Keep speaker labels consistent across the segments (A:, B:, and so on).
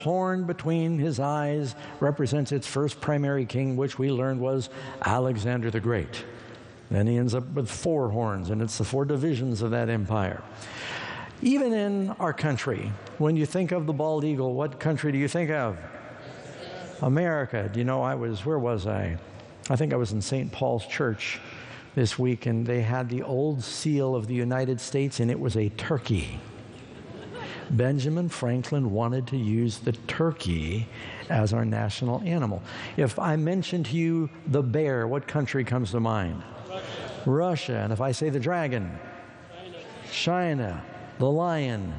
A: horn between his eyes represents its first primary king, which we learned was Alexander the Great. Then he ends up with 4 horns, and it's the 4 divisions of that empire. Even in our country, when you think of the bald eagle, what country do you think of? America. Do you know, where was I? I think I was in St. Paul's Church this week, and they had the old seal of the United States, and it was a turkey. Benjamin Franklin wanted to use the turkey as our national animal. If I mention to you the bear, what country comes to mind? Russia. And if I say the dragon? China. The lion?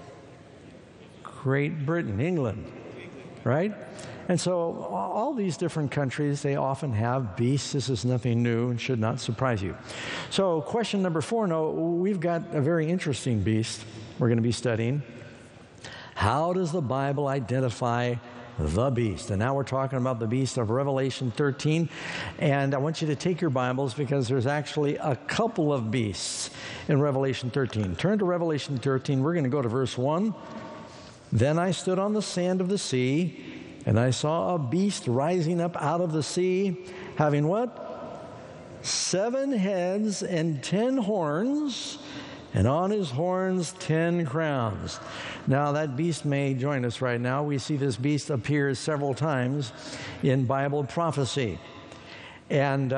A: Great Britain, England, right? And so all these different countries, they often have beasts. This is nothing new and should not surprise you. So question number 4, no, we've got a very interesting beast we're going to be studying. How does the Bible identify the beast? And now we're talking about the beast of Revelation 13. And I want you to take your Bibles because there's actually a couple of beasts in Revelation 13. Turn to Revelation 13. We're going to go to verse 1. Then I stood on the sand of the sea, and I saw a beast rising up out of the sea, having what? 7 heads and 10 horns, and on his horns 10 crowns. Now that beast may join us right now. We see this beast appear several times in Bible prophecy. And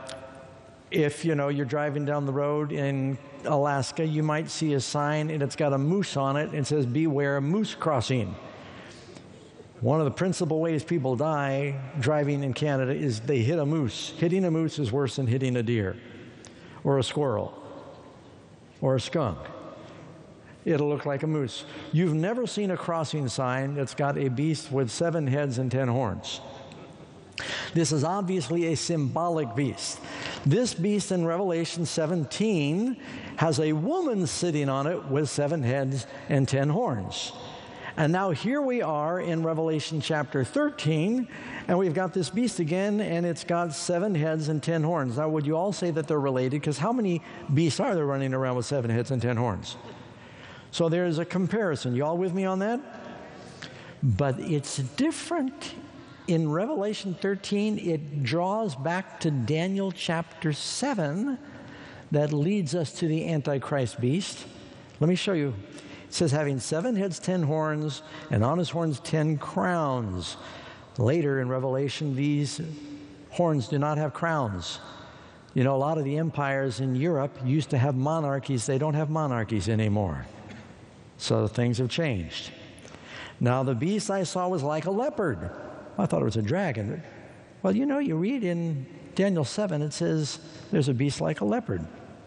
A: if you're driving down the road in Alaska, you might see a sign and it's got a moose on it and it says, "Beware moose crossing." One of the principal ways people die driving in Canada is they hit a moose. Hitting a moose is worse than hitting a deer or a squirrel or a skunk. It'll look like a moose. You've never seen a crossing sign that's got a beast with 7 heads and 10 horns. This is obviously a symbolic beast. This beast in Revelation 17 has a woman sitting on it with 7 heads and 10 horns. And now here we are in Revelation chapter 13, and we've got this beast again, and it's got 7 heads and 10 horns. Now, would you all say that they're related? Because how many beasts are there running around with 7 heads and 10 horns? So there's a comparison. You all with me on that? But it's different. In Revelation 13, it draws back to Daniel chapter 7 that leads us to the Antichrist beast. Let me show you. It says, having 7 heads, 10 horns, and on his horns 10 crowns. Later in Revelation, these horns do not have crowns. You know, a lot of the empires in Europe used to have monarchies. They don't have monarchies anymore. So things have changed. Now, the beast I saw was like a leopard. I thought it was a dragon. Well, you read in Daniel 7, it says there's a beast like a leopard.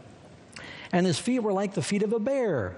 A: And his feet were like the feet of a bear.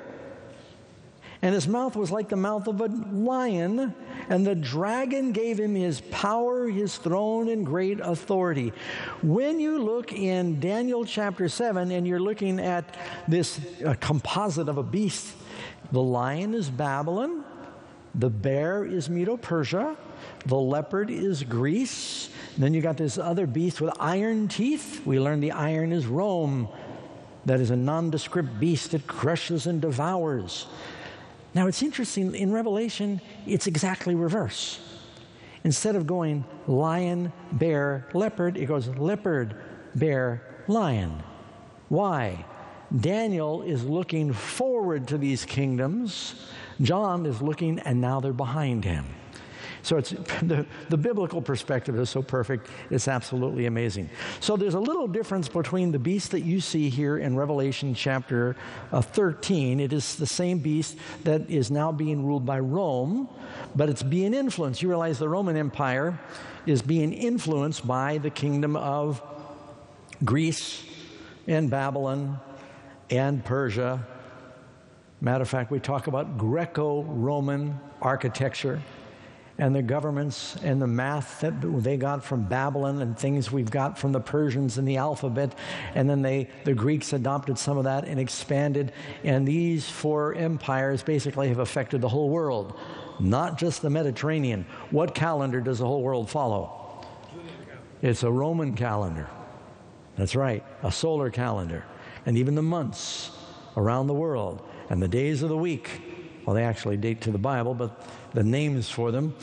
A: And his mouth was like the mouth of a lion, and the dragon gave him his power, his throne, and great authority. When you look in Daniel chapter 7, and you're looking at this composite of a beast, the lion is Babylon, the bear is Medo-Persia, the leopard is Greece, and then you got this other beast with iron teeth. We learned the iron is Rome. That is a nondescript beast that crushes and devours. Now, it's interesting, in Revelation, it's exactly reverse. Instead of going lion, bear, leopard, it goes leopard, bear, lion. Why? Daniel is looking forward to these kingdoms. John is looking, and now they're behind him. So it's the biblical perspective is so perfect, it's absolutely amazing. So there's a little difference between the beast that you see here in Revelation chapter 13. It is the same beast that is now being ruled by Rome, but it's being influenced. You realize the Roman Empire is being influenced by the kingdom of Greece and Babylon and Persia. Matter of fact, we talk about Greco-Roman architecture and the governments and the math that they got from Babylon and things we've got from the Persians and the alphabet. And then the Greeks adopted some of that and expanded. And these 4 empires basically have affected the whole world, not just the Mediterranean. What calendar does the whole world follow? It's a Roman calendar. That's right, a solar calendar. And even the months around the world and the days of the week Well, they actually date to the Bible, but the names for them